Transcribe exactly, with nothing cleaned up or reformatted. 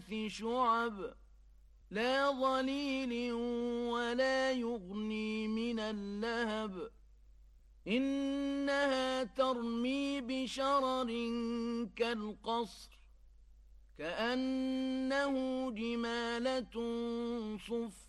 ثلاث شعب لا ظليل ولا يغني من اللهب إنها ترمي بشرر كالقصر كأنه جمالة صفر